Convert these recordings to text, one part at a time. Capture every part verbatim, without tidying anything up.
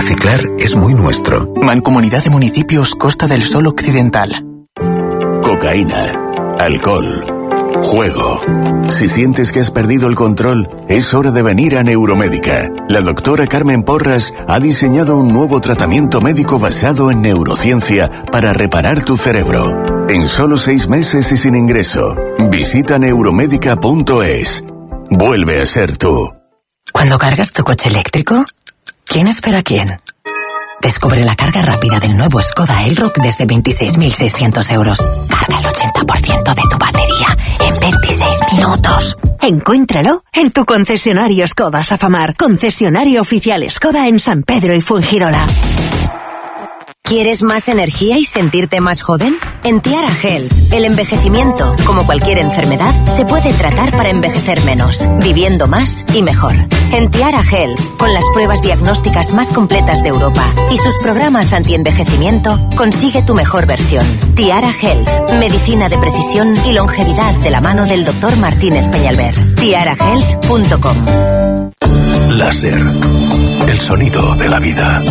reciclar es muy nuestro. Mancomunidad de Municipios Costa del Sol Occidental. Cocaína, alcohol, juego. Si sientes que has perdido el control, es hora de venir a Neuromédica. La doctora Carmen Porras ha diseñado un nuevo tratamiento médico basado en neurociencia para reparar tu cerebro. En solo seis meses y sin ingreso. Visita neuromédica punto es. Vuelve a ser tú. Cuando cargas tu coche eléctrico, ¿quién espera a quién? Descubre la carga rápida del nuevo Skoda Elroq desde veintiséis mil seiscientos euros. Carga el ochenta por ciento de tu batería en veintiséis minutos. Encuéntralo en tu concesionario Skoda Safamar. Concesionario oficial Skoda en San Pedro y Fuengirola. ¿Quieres más energía y sentirte más joven? En Tiara Health, el envejecimiento, como cualquier enfermedad, se puede tratar para envejecer menos, viviendo más y mejor. En Tiara Health, con las pruebas diagnósticas más completas de Europa y sus programas anti-envejecimiento, consigue tu mejor versión. Tiara Health, medicina de precisión y longevidad de la mano del doctor Martínez Peñalver. tiara health punto com. Láser, el sonido de la vida.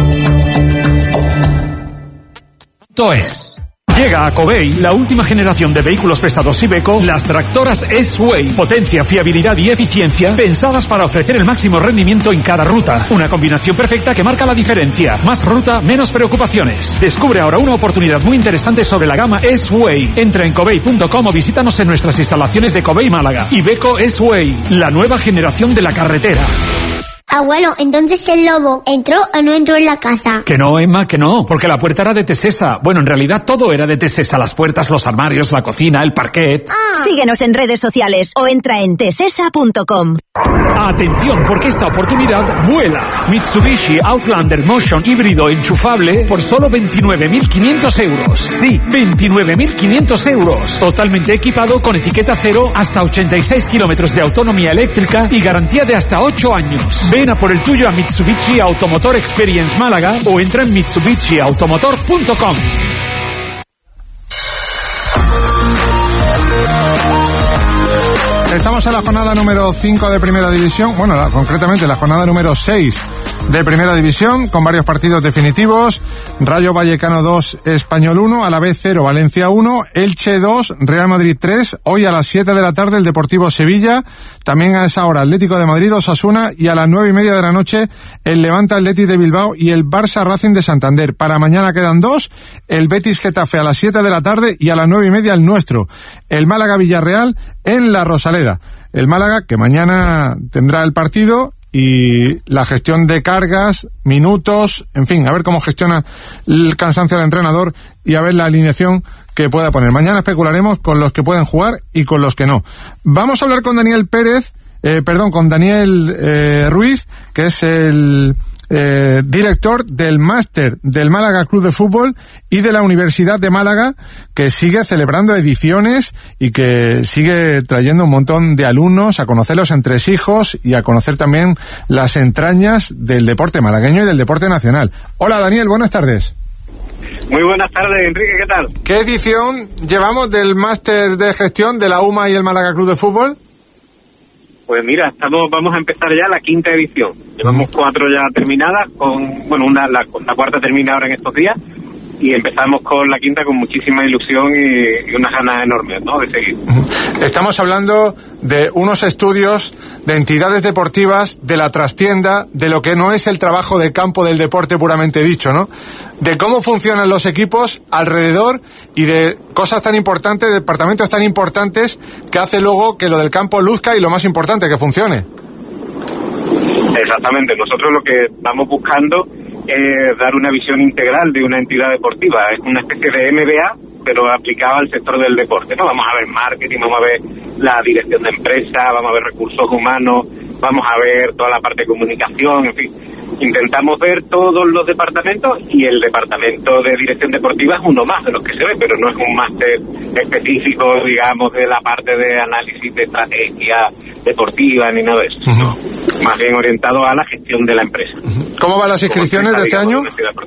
Es. Llega a Covey la última generación de vehículos pesados Iveco, las tractoras S-Way. Potencia, fiabilidad y eficiencia pensadas para ofrecer el máximo rendimiento en cada ruta. Una combinación perfecta que marca la diferencia. Más ruta, menos preocupaciones. Descubre ahora una oportunidad muy interesante sobre la gama S-Way. Entra en covey punto com o visítanos en nuestras instalaciones de Covey Málaga. Iveco S-Way, la nueva generación de la carretera. Abuelo, entonces el lobo entró o no entró en la casa. Que no, Emma, que no, porque la puerta era de Tesesa. Bueno, en realidad todo era de Tesesa, las puertas, los armarios, la cocina, el parquet. Ah. Síguenos en redes sociales o entra en tesesa punto com. Atención, porque esta oportunidad vuela. Mitsubishi Outlander Motion híbrido enchufable por solo veintinueve mil quinientos euros. Sí, veintinueve mil quinientos euros. Totalmente equipado con etiqueta cero, hasta ochenta y seis kilómetros de autonomía eléctrica y garantía de hasta ocho años. Ven a por el tuyo a Mitsubishi Automotor Experience Málaga o entra en mitsubishi automotor punto com. Estamos en la jornada número cinco de Primera División, bueno, la, concretamente la jornada número seis de Primera División, con varios partidos definitivos. Rayo Vallecano dos, Español uno, Alavés cero, Valencia uno, Elche dos, Real Madrid tres, hoy a las siete de la tarde el Deportivo Sevilla, también a esa hora Atlético de Madrid, Osasuna, y a las nueve y media de la noche el Levante Athletic de Bilbao y el Barça Racing de Santander. Para mañana quedan dos, el Betis Getafe a las siete de la tarde y a las nueve y media el nuestro, el Málaga Villarreal en La Rosaleda. El Málaga que mañana tendrá el partido y la gestión de cargas, minutos, en fin, a ver cómo gestiona el cansancio del entrenador y a ver la alineación que pueda poner. Mañana especularemos con los que pueden jugar y con los que no. Vamos a hablar con Daniel Pérez, eh, perdón, con Daniel eh, Ruiz, que es el eh, director del máster del Málaga Club de Fútbol y de la Universidad de Málaga, que sigue celebrando ediciones y que sigue trayendo un montón de alumnos a conocer los entresijos y a conocer también las entrañas del deporte malagueño y del deporte nacional. Hola Daniel, buenas tardes. Muy buenas tardes, Enrique, ¿qué tal? ¿Qué edición llevamos del máster de gestión de la U M A y el Málaga Club de Fútbol? Pues mira, estamos, vamos a empezar ya la quinta edición. Llevamos uh-huh. cuatro ya terminadas, con bueno, una la, la cuarta termina ahora en estos días, y empezamos con la quinta con muchísima ilusión y, y unas ganas enormes, ¿no?, de seguir. Estamos hablando de unos estudios de entidades deportivas, de la trastienda, de lo que no es el trabajo de campo del deporte puramente dicho, ¿no? De cómo funcionan los equipos alrededor y de cosas tan importantes, departamentos tan importantes que hace luego que lo del campo luzca y lo más importante, que funcione. Exactamente, nosotros lo que vamos buscando es dar una visión integral de una entidad deportiva, es una especie de M B A, pero aplicado al sector del deporte, ¿no? Vamos a ver marketing, vamos a ver la dirección de empresa, vamos a ver recursos humanos, vamos a ver toda la parte de comunicación, en fin. Intentamos ver todos los departamentos y el departamento de dirección deportiva es uno más de los que se ve, pero no es un máster específico, digamos, de la parte de análisis de estrategia deportiva ni nada de eso, uh-huh. sino más bien orientado a la gestión de la empresa. Uh-huh. ¿Cómo van las inscripciones de este año?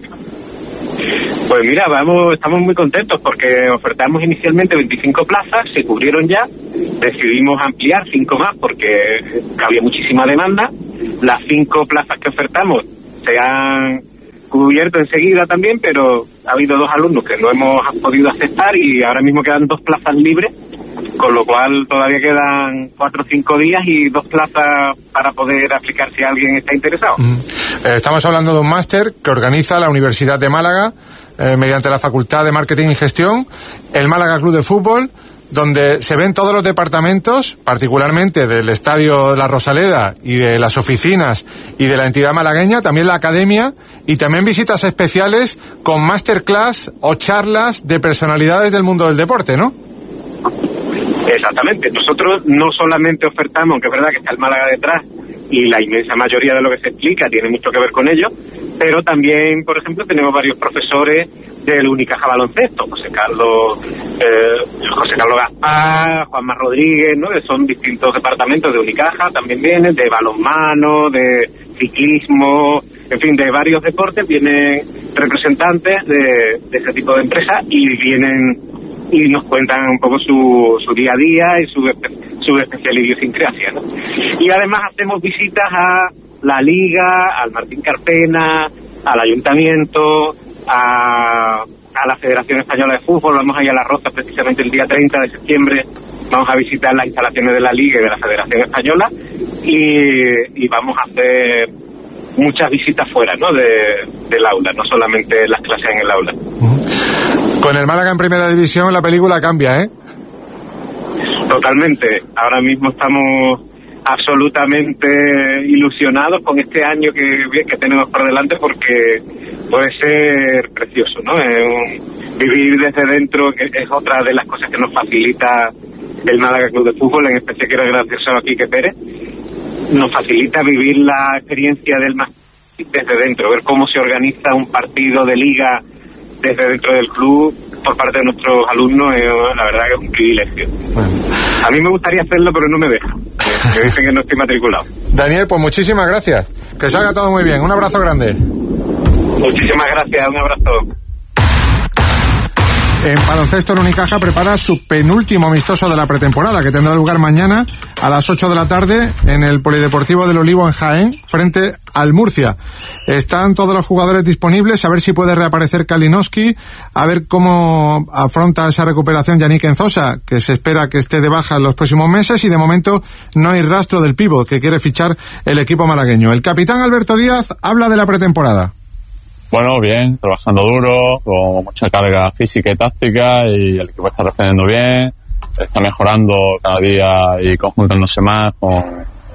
Pues mira, vamos, estamos muy contentos porque ofertamos inicialmente veinticinco plazas, se cubrieron ya, decidimos ampliar cinco más porque había muchísima demanda. Las cinco plazas que ofertamos se han cubierto enseguida también, pero ha habido dos alumnos que no hemos podido aceptar y ahora mismo quedan dos plazas libres, con lo cual todavía quedan cuatro o cinco días y dos plazas para poder aplicar si alguien está interesado. Mm. Eh, estamos hablando de un máster que organiza la Universidad de Málaga eh, mediante la Facultad de Marketing y Gestión, el Málaga Club de Fútbol, donde se ven todos los departamentos, particularmente del Estadio La Rosaleda y de las oficinas y de la entidad malagueña, también la academia y también visitas especiales con masterclass o charlas de personalidades del mundo del deporte, ¿no? Exactamente. Nosotros no solamente ofertamos, aunque es verdad que está el Málaga detrás y la inmensa mayoría de lo que se explica tiene mucho que ver con ello, pero también, por ejemplo, tenemos varios profesores del Unicaja Baloncesto, José Carlos eh, José Carlos Gaspar, Juanma Rodríguez, ¿no? Que son distintos departamentos de Unicaja, también vienen de balonmano, de ciclismo, en fin, de varios deportes vienen representantes de, de ese tipo de empresas y vienen y nos cuentan un poco su, su día a día y su, su especial idiosincrasia, ¿no? Y además hacemos visitas a la Liga, al Martín Carpena, al Ayuntamiento, a, a la Federación Española de Fútbol. Vamos a ir a La Roza precisamente el día treinta de septiembre, vamos a visitar las instalaciones de la Liga y de la Federación Española y, y vamos a hacer muchas visitas fuera, ¿no? de, del aula, no solamente las clases en el aula. Con el Málaga en primera división la película cambia, ¿eh? Totalmente. Ahora mismo estamos absolutamente ilusionados con este año que, que tenemos por delante porque puede ser precioso, ¿no? Eh, vivir desde dentro que es otra de las cosas que nos facilita el Málaga Club de Fútbol, en especial quiero agradecer a Quique Pérez. Nos facilita vivir la experiencia del más desde dentro, ver cómo se organiza un partido de liga desde dentro del club por parte de nuestros alumnos. Eh, la verdad que es un privilegio. Bueno. A mí me gustaría hacerlo, pero no me dejan. Me dicen que no estoy matriculado. Daniel, pues muchísimas gracias. Que salga todo muy bien. Un abrazo grande. Muchísimas gracias. Un abrazo. En baloncesto, el Unicaja prepara su penúltimo amistoso de la pretemporada, que tendrá lugar mañana a las ocho de la tarde en el Polideportivo del Olivo en Jaén, frente al Murcia. Están todos los jugadores disponibles, a ver si puede reaparecer Kalinowski, a ver cómo afronta esa recuperación Yannick Enzosa, que se espera que esté de baja en los próximos meses, y de momento no hay rastro del pívot que quiere fichar el equipo malagueño. El capitán Alberto Díaz habla de la pretemporada. Bueno, bien, trabajando duro, con mucha carga física y táctica, y el equipo está respondiendo bien, está mejorando cada día y conjuntándose más con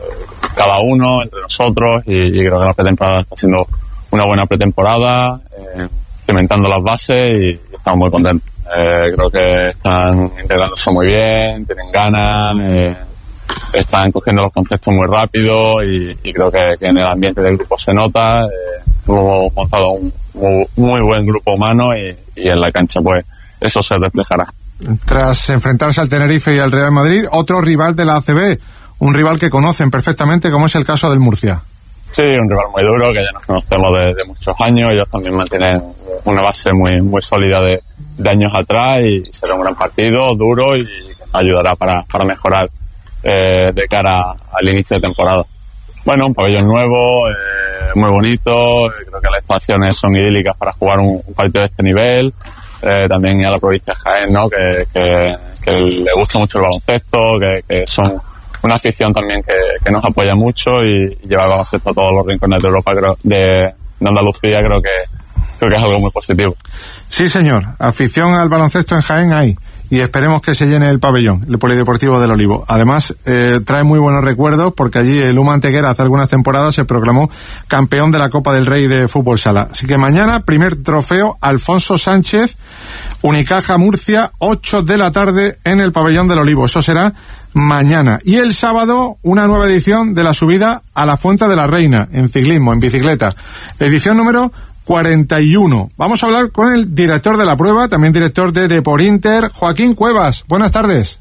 cada uno, entre nosotros, y, y creo que la pretemporada está siendo una buena pretemporada, eh, cimentando las bases y, y estamos muy contentos. Eh, creo que están integrándose muy bien, tienen ganas, eh, están cogiendo los conceptos muy rápido y, y creo que, que en el ambiente del grupo se nota. Eh, hemos montado un muy, muy buen grupo humano y, y en la cancha pues eso se reflejará. Tras enfrentarse al Tenerife y al Real Madrid, otro rival de la A C B, un rival que conocen perfectamente, como es el caso del Murcia. Sí, un rival muy duro, que ya nos conocemos de, de muchos años. Ellos también mantienen una base muy muy sólida de, de años atrás y será un gran partido, duro, y ayudará para, para mejorar eh, de cara al inicio de temporada. Bueno, un pabellón nuevo, eh, muy bonito, creo que las instalaciones son idílicas para jugar un, un partido de este nivel. Eh, también a la provincia de Jaén, ¿no? Que, que, que le gusta mucho el baloncesto, que, que son una afición también que, que nos apoya mucho y, y lleva el baloncesto a todos los rincones de Europa, creo, de, de Andalucía, creo que, creo que es algo muy positivo. Sí, señor, afición al baloncesto en Jaén hay. Y esperemos que se llene el pabellón, el Polideportivo del Olivo. Además, eh, trae muy buenos recuerdos porque allí el Luma Antequera hace algunas temporadas se proclamó campeón de la Copa del Rey de Fútbol Sala. Así que mañana, primer trofeo, Alfonso Sánchez, Unicaja Murcia, ocho de la tarde en el pabellón del Olivo. Eso será mañana. Y el sábado, una nueva edición de la subida a la Fuente de la Reina, en ciclismo, en bicicleta. Edición número cuarenta y uno. Vamos a hablar con el director de la prueba, también director de Deporinter, Joaquín Cuevas. Buenas tardes.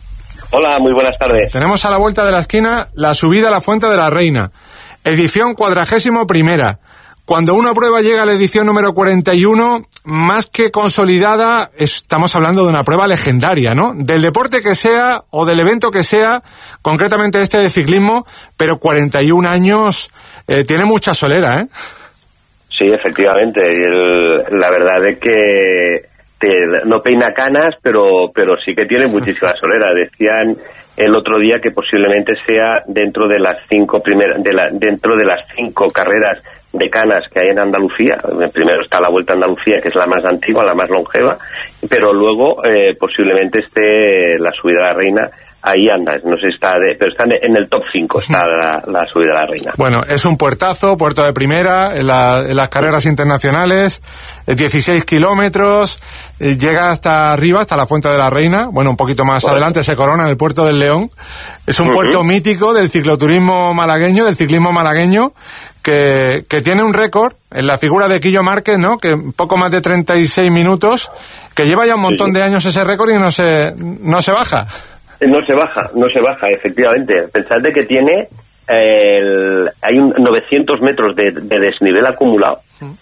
Hola, muy buenas tardes. Tenemos a la vuelta de la esquina la subida a la Fuente de la Reina, edición cuadragésimo primera. Cuando una prueba llega a la edición número cuarenta y uno, más que consolidada, estamos hablando de una prueba legendaria, ¿no? Del deporte que sea o del evento que sea, concretamente este de ciclismo, pero cuarenta y un años, eh, tiene mucha solera, ¿eh? Sí, efectivamente. El, la verdad es que te, no peina canas, pero pero sí que tiene muchísima solera. Decían el otro día que posiblemente sea dentro de las cinco primeras, de la, dentro de las cinco carreras de canas que hay en Andalucía. Primero está la Vuelta a Andalucía, que es la más antigua, la más longeva, pero luego eh, posiblemente esté la Subida a la Reina. Ahí anda, no sé, está de, pero está en el top cinco, está la, la Subida a la Reina. Bueno, es un puertazo, puerto de primera, en, la, en las carreras internacionales, dieciséis kilómetros, eh, llega hasta arriba, hasta la Fuente de la Reina, bueno, un poquito más bueno. adelante se corona en el puerto del León. Es un uh-huh. puerto mítico del cicloturismo malagueño, del ciclismo malagueño, que, que tiene un récord en la figura de Quillo Márquez, ¿no? Que poco más de treinta y seis minutos, que lleva ya un montón sí, sí. de años ese récord y no se, no se baja. No se baja, no se baja, efectivamente. Pensad de que tiene, eh, el, hay un novecientos metros de, de desnivel acumulado,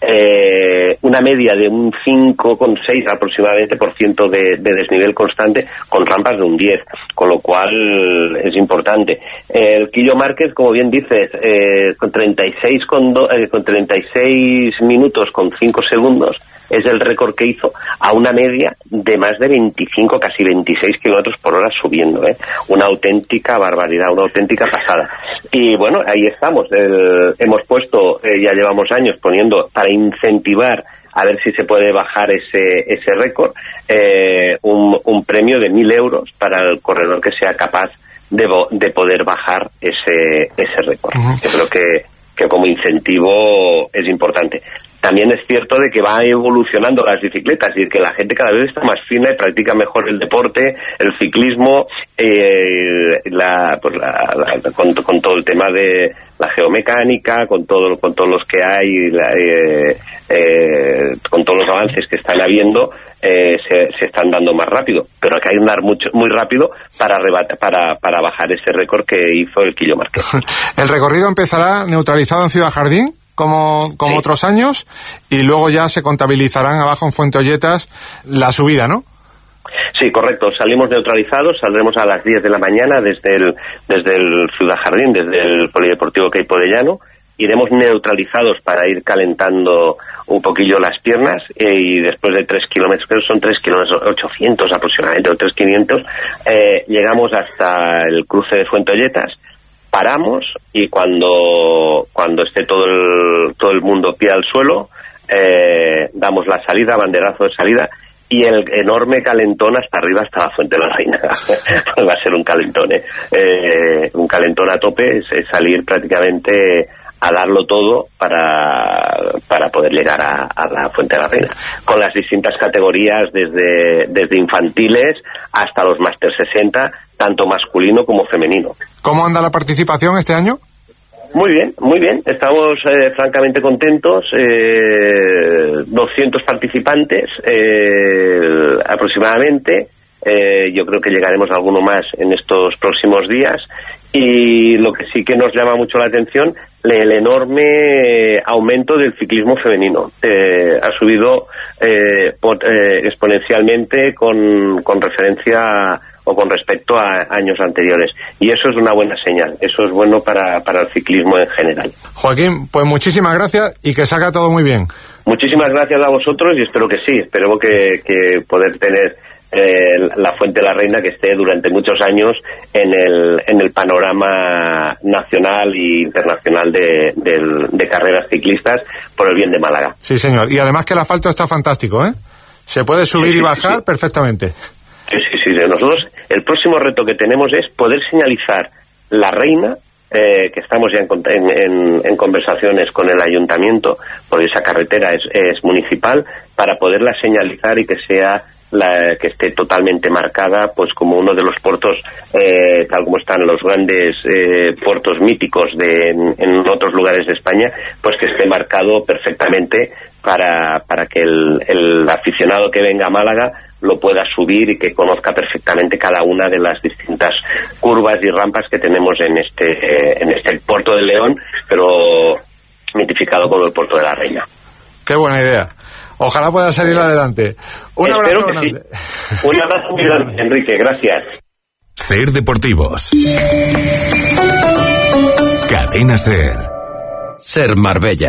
eh, una media de un cinco coma seis aproximadamente por ciento de, de desnivel constante, con rampas de un diez, con lo cual es importante. El Quillo Márquez, como bien dices, eh, con treinta y seis con do, eh, con treinta y seis minutos con cinco segundos, es el récord que hizo a una media de más de veinticinco, casi veintiséis kilómetros por hora subiendo, ¿eh? Una auténtica barbaridad, una auténtica pasada. Y bueno, ahí estamos. El, hemos puesto, eh, ya llevamos años poniendo para incentivar a ver si se puede bajar ese ese récord, eh, un, un premio de mil euros para el corredor que sea capaz de, de poder bajar ese ese récord. Uh-huh. Yo creo que, que como incentivo es importante. También es cierto de que va evolucionando las bicicletas y que la gente cada vez está más fina y practica mejor el deporte, el ciclismo, eh, la, pues la, la, con, con todo el tema de la geomecánica, con todo, con todos los que hay, la, eh, eh, con todos los avances que están habiendo, eh, se, se están dando más rápido. Pero hay que andar mucho, muy rápido para, rebata, para, para bajar ese récord que hizo el Quillo Márquez. El recorrido empezará neutralizado en Ciudad Jardín, como como sí. otros años, y luego ya se contabilizarán abajo en Fuenteolletas la subida, ¿no? Sí, correcto. Salimos neutralizados, saldremos a las diez de la mañana desde el desde el Ciudad Jardín, desde el Polideportivo Queipo de Llano. Iremos neutralizados para ir calentando un poquillo las piernas, eh, y después de tres kilómetros, creo que son tres kilómetros ochocientos aproximadamente, o tres quinientos, eh, llegamos hasta el cruce de Fuenteolletas. Paramos y cuando cuando esté todo el todo el mundo pie al suelo, eh, damos la salida, banderazo de salida, y el enorme calentón hasta arriba, hasta la Fuente de la Reina. Va a ser un calentón, ¿eh? Eh, un calentón a tope, es, es salir prácticamente a darlo todo para para poder llegar a, a la Fuente de la Reina, con las distintas categorías, desde desde infantiles hasta los Máster sesenta, tanto masculino como femenino. ¿Cómo anda la participación este año? Muy bien, muy bien. Estamos eh, francamente contentos. Eh, doscientos participantes eh, aproximadamente. Eh, yo creo que llegaremos a alguno más en estos próximos días. Y lo que sí que nos llama mucho la atención, el enorme aumento del ciclismo femenino. Eh, ha subido eh, pot, eh, exponencialmente con, con referencia o con respecto a años anteriores. Y eso es una buena señal. Eso es bueno para, para el ciclismo en general. Joaquín, pues muchísimas gracias y que salga todo muy bien. Muchísimas gracias a vosotros y espero que sí. Espero que, que poder tener eh, la Fuente de la Reina que esté durante muchos años en el, en el panorama nacional e internacional de, de, de carreras ciclistas por el bien de Málaga. Sí, señor. Y además que el asfalto está fantástico, ¿eh? Se puede subir sí, sí, y bajar sí. perfectamente. Sí, sí, sí. Nosotros, el próximo reto que tenemos es poder señalizar la Reina, eh, que estamos ya en, en, en conversaciones con el ayuntamiento, porque esa carretera es, es municipal, para poderla señalizar y que sea la que esté totalmente marcada, pues como uno de los puertos, eh, tal como están los grandes eh, puertos míticos de en, en otros lugares de España, pues que esté marcado perfectamente para, para que el, el aficionado que venga a Málaga lo pueda subir y que conozca perfectamente cada una de las distintas curvas y rampas que tenemos en este eh, en este Puerto de León, pero mitificado como el Puerto de la Reina. Qué buena idea. Ojalá pueda salir adelante. Un Espero abrazo que grande. Sí. Un abrazo muy grande, Enrique. Gracias. Ser Deportivos. Cadena Ser. Ser Marbella.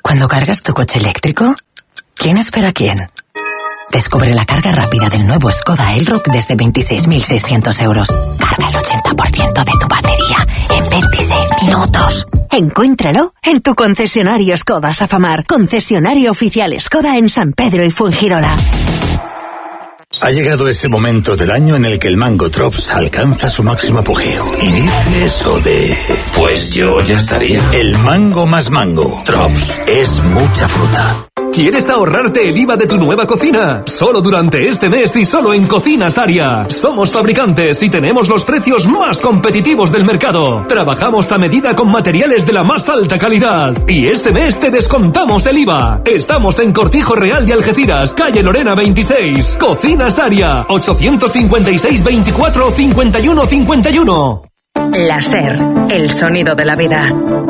Cuando cargas tu coche eléctrico, ¿quién espera a quién? Descubre la carga rápida del nuevo Skoda Elroq desde veintiséis mil seiscientos euros. Carga el ochenta por ciento de tu batería en veintiséis minutos. Encuéntralo en tu concesionario Skoda Safamar, concesionario oficial Skoda en San Pedro y Fuengirola. Ha llegado ese momento del año en el que el Mango Drops alcanza su máximo apogeo. Y dice eso de... Pues yo ya estaría. El mango más mango. Drops es mucha fruta. ¿Quieres ahorrarte el I V A de tu nueva cocina? Solo durante este mes y solo en Cocinas Aria. Somos fabricantes y tenemos los precios más competitivos del mercado. Trabajamos a medida con materiales de la más alta calidad. Y este mes te descontamos el I V A. Estamos en Cortijo Real de Algeciras, calle Lorena veintiséis. Cocinas Aria, ochocientos cincuenta y seis veinticuatro cincuenta y uno cincuenta y uno. La SER, el sonido de la vida.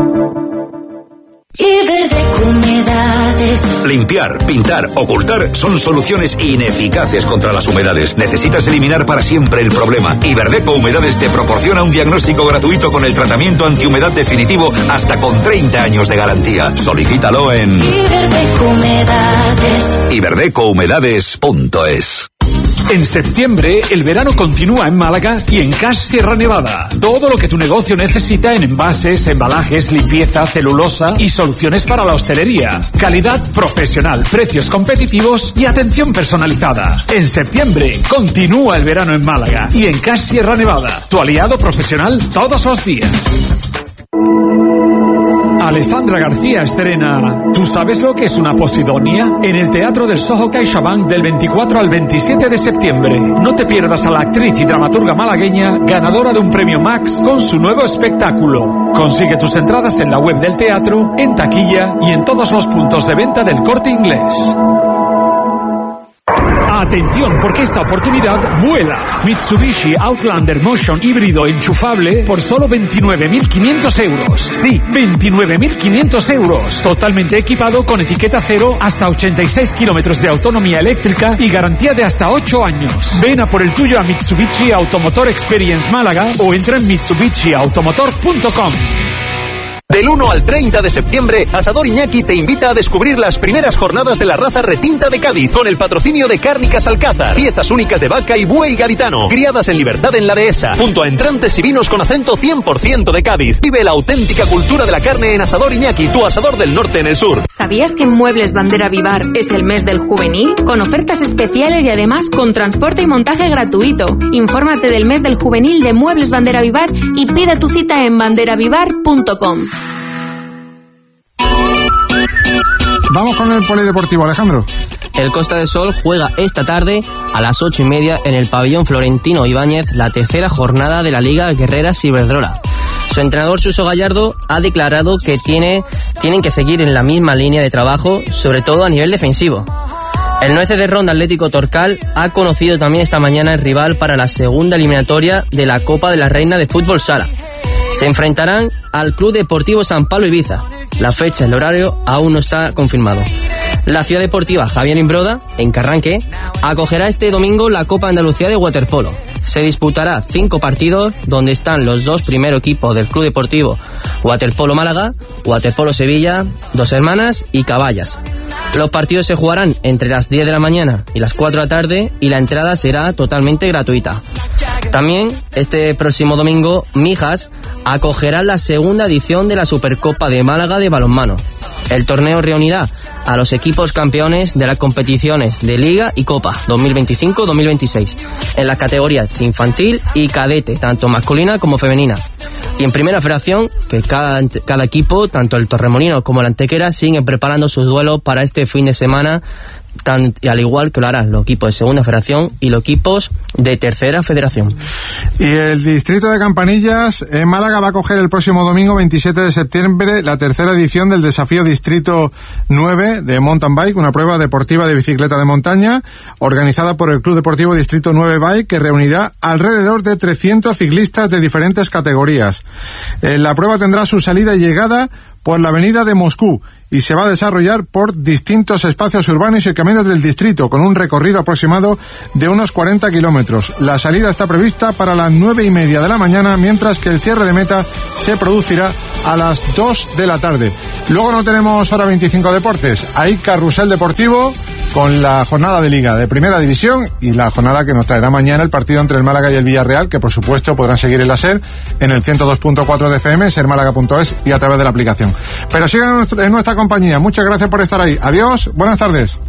Iberdeco Humedades. Limpiar, pintar, ocultar son soluciones ineficaces contra las humedades. Necesitas eliminar para siempre el problema. Iberdeco Humedades te proporciona un diagnóstico gratuito con el tratamiento antihumedad definitivo hasta con treinta años de garantía. Solicítalo en Iberdeco Humedades. iberdeco humedades punto es. En septiembre, el verano continúa en Málaga y en Cash Sierra Nevada. Todo lo que tu negocio necesita en envases, embalajes, limpieza, celulosa y soluciones para la hostelería. Calidad profesional, precios competitivos y atención personalizada. En septiembre, continúa el verano en Málaga y en Cash Sierra Nevada. Tu aliado profesional todos los días. Alessandra García estrena ¿Tú sabes lo que es una posidonia? En el Teatro del Soho CaixaBank del veinticuatro al veintisiete de septiembre. No te pierdas a la actriz y dramaturga malagueña ganadora de un premio Max con su nuevo espectáculo. Consigue tus entradas en la web del teatro, en taquilla y en todos los puntos de venta del Corte Inglés. Atención, porque esta oportunidad vuela. Mitsubishi Outlander Motion híbrido enchufable por solo veintinueve mil quinientos euros. Sí, veintinueve mil quinientos euros. Totalmente equipado con etiqueta cero, hasta ochenta y seis kilómetros de autonomía eléctrica y garantía de hasta ocho años. Ven a por el tuyo a Mitsubishi Automotor Experience Málaga o entra en mitsubishi automotor punto com. Del uno al treinta de septiembre, Asador Iñaki te invita a descubrir las primeras jornadas de la raza retinta de Cádiz, con el patrocinio de Cárnicas Alcázar, piezas únicas de vaca y buey gaditano, criadas en libertad en la dehesa, junto a entrantes y vinos con acento cien por ciento de Cádiz. Vive la auténtica cultura de la carne en Asador Iñaki, tu asador del norte en el sur. ¿Sabías que en Muebles Bandera Vivar es el mes del juvenil? Con ofertas especiales y además con transporte y montaje gratuito. Infórmate del mes del juvenil de Muebles Bandera Vivar y pide tu cita en banderavivar punto com. Vamos con el polideportivo, Alejandro. El Costa del Sol juega esta tarde a las ocho y media en el pabellón Florentino Ibáñez la tercera jornada de la Liga Guerreras Iberdrola. Su entrenador Suso Gallardo ha declarado que tiene, tienen que seguir en la misma línea de trabajo, sobre todo a nivel defensivo. El nueve de Ronda Atlético Torcal ha conocido también esta mañana el rival para la segunda eliminatoria de la Copa de la Reina de Fútbol Sala. Se enfrentarán al Club Deportivo San Pablo Ibiza. La fecha y el horario aún no está confirmado. La Ciudad Deportiva Javier Imbroda, en Carranque, acogerá este domingo la Copa Andalucía de Waterpolo. Se disputará cinco partidos donde están los dos primeros equipos del Club Deportivo Waterpolo Málaga, Waterpolo Sevilla, Dos Hermanas y Caballas. Los partidos se jugarán entre las diez de la mañana y las cuatro de la tarde y la entrada será totalmente gratuita. También este próximo domingo Mijas acogerá la segunda edición de la Supercopa de Málaga de balonmano. El torneo reunirá a los equipos campeones de las competiciones de Liga y Copa dos mil veinticinco dos mil veintiséis en las categorías infantil y cadete, tanto masculina como femenina. Y en Primera Federación, que cada, cada equipo, tanto el Torremolino como el Antequera, siguen preparando sus duelos para este fin de semana, tan, al igual que lo harán los equipos de Segunda Federación y los equipos de Tercera Federación. Y el distrito de Campanillas en Málaga va a coger el próximo domingo veintisiete de septiembre la tercera edición del Desafío Distrito nueve de Mountain Bike, una prueba deportiva de bicicleta de montaña organizada por el Club Deportivo Distrito nueve Bike, que reunirá alrededor de trescientos ciclistas de diferentes categorías. Eh, la prueba tendrá su salida y llegada por la avenida de Moscú y se va a desarrollar por distintos espacios urbanos y caminos del distrito, con un recorrido aproximado de unos cuarenta kilómetros. La salida está prevista para las nueve y media de la mañana, mientras que el cierre de meta se producirá a las dos de la tarde. Luego no tenemos hora veinticinco deportes. Hay carrusel deportivo con la jornada de Liga de Primera División y la jornada que nos traerá mañana el partido entre el Málaga y el Villarreal, que por supuesto podrán seguir en la SER, en el ciento dos punto cuatro de F M, ser málaga punto es y a través de la aplicación. Pero sigan en nuestra compañía. Muchas gracias por estar ahí. Adiós, buenas tardes.